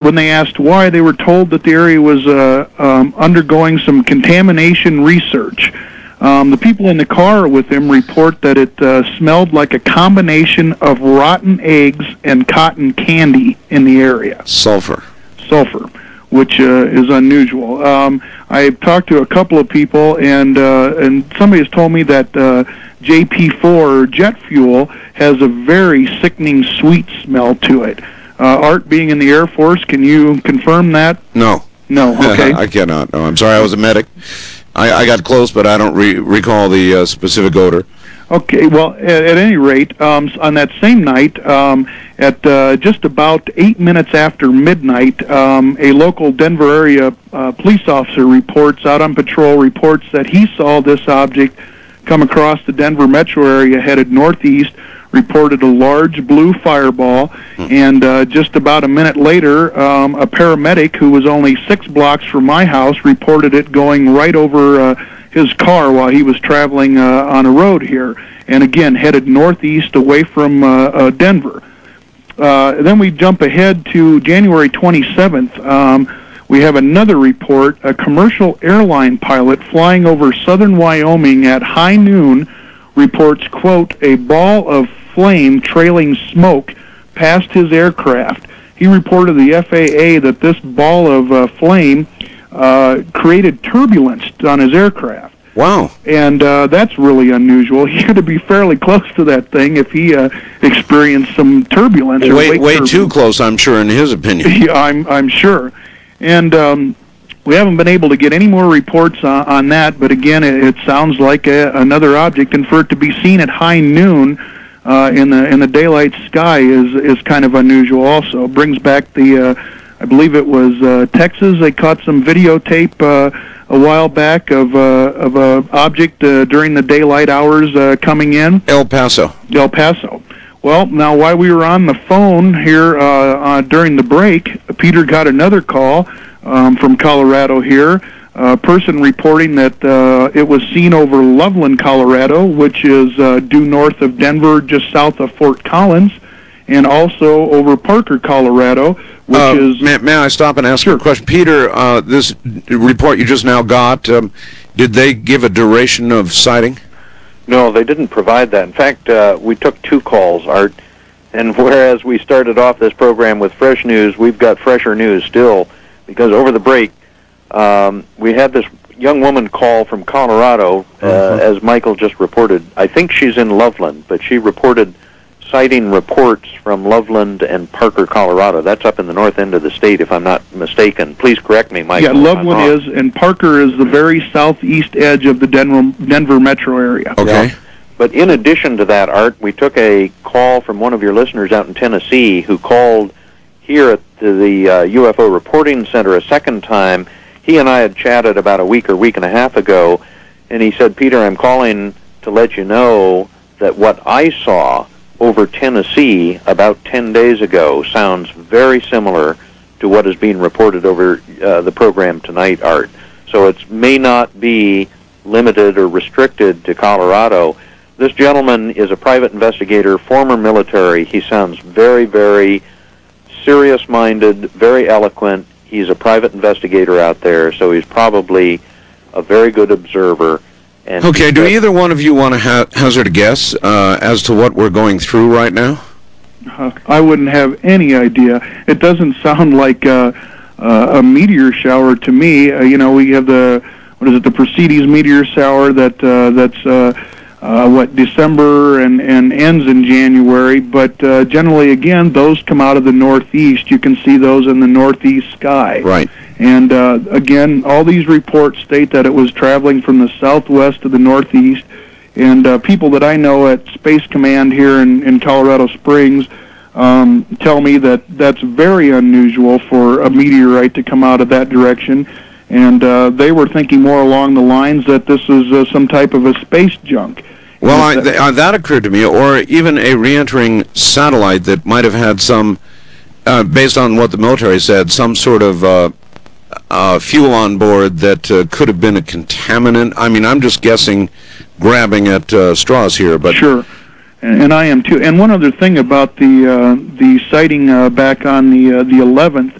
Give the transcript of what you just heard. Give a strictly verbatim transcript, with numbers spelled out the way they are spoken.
when they asked why, they were told that the area was uh, um, undergoing some contamination research. Um, the people in the car with him report that it uh, smelled like a combination of rotten eggs and cotton candy in the area. Sulfur. Sulfur, which uh, is unusual. Um, I've talked to a couple of people, and uh, and somebody has told me that uh, J P four, jet fuel, has a very sickening sweet smell to it. Uh, Art, being in the Air Force, can you confirm that? No. No, okay. I cannot. No, I'm sorry, I was a medic. I, I got close, but I don't re recall the uh, specific odor. Okay, well, at, at any rate, um, on that same night, um, at uh, just about eight minutes after midnight, um, a local Denver area uh, police officer reports, out on patrol, reports that he saw this object come across the Denver metro area headed northeast, reported a large blue fireball, hmm. and uh, just about a minute later, um, a paramedic who was only six blocks from my house reported it going right over uh, his car while he was traveling uh, on a road here, and again headed northeast away from uh, uh, Denver. Uh, then we jump ahead to January twenty-seventh. Um, we have another report, a commercial airline pilot flying over southern Wyoming at high noon reports, quote, a ball of flame trailing smoke past his aircraft. He reported to the F A A that this ball of uh, flame uh, created turbulence on his aircraft. Wow. And uh, that's really unusual. He had to be fairly close to that thing if he uh, experienced some turbulence. Or way way turbulence. Too close, I'm sure, in his opinion. Yeah, I'm, I'm sure. And um, we haven't been able to get any more reports on, on that, but again, it, it sounds like a, another object, and for it to be seen at high noon uh, in the in the daylight sky is is kind of unusual. Also, it brings back the, uh, I believe it was uh, Texas. They caught some videotape uh, a while back of uh, of a object uh, during the daylight hours uh, coming in. El Paso. El Paso. Well, now while we were on the phone here uh, uh, during the break, Peter got another call um, from Colorado here. A person reporting that uh, it was seen over Loveland, Colorado, which is uh, due north of Denver, just south of Fort Collins, and also over Parker, Colorado, which uh, is... May, may I stop and ask sure. you a question? Peter, uh, this report you just now got, um, did they give a duration of sighting? No, they didn't provide that. In fact, uh, we took two calls, Art, and whereas we started off this program with fresh news, we've got fresher news still, because over the break, um, we had this young woman call from Colorado, uh, uh-huh. as Michael just reported. I think she's in Loveland, but she reported citing reports from Loveland and Parker, Colorado. That's up in the north end of the state, if I'm not mistaken. Please correct me, Michael. Yeah, Loveland is, and Parker is the very southeast edge of the Denver, Denver metro area. Okay. Yeah. But in addition to that, Art, we took a call from one of your listeners out in Tennessee who called here at the, the uh, U F O Reporting Center a second time. He and I had chatted about a week or week and a half ago, and he said, Peter, I'm calling to let you know that what I saw over Tennessee about ten days ago sounds very similar to what is being reported over uh, the program tonight, Art. So it may not be limited or restricted to Colorado. This gentleman is a private investigator, former military. He sounds very, very serious-minded, very eloquent. He's a private investigator out there, so he's probably a very good observer. And okay, do either one of you want to ha hazard a guess uh, as to what we're going through right now? Uh, I wouldn't have any idea. It doesn't sound like uh, uh, a meteor shower to me. Uh, you know, we have the, what is it, the Proceedings meteor shower that uh, that's, uh, uh, what, December and, and ends in January. But uh, generally, again, those come out of the northeast. You can see those in the northeast sky. Right. And uh, again, all these reports state that it was traveling from the southwest to the northeast. And uh, people that I know at Space Command here in, in Colorado Springs um, tell me that that's very unusual for a meteorite to come out of that direction. And uh, they were thinking more along the lines that this is uh, some type of a space junk. Well, I, th uh, that occurred to me, or even a re-entering satellite that might have had some, uh, based on what the military said, some sort of uh, uh, fuel on board that uh, could have been a contaminant. I mean, I'm just guessing, grabbing at uh, straws here, but sure, and, and I am too. And one other thing about the uh, the sighting uh, back on the uh, the eleventh.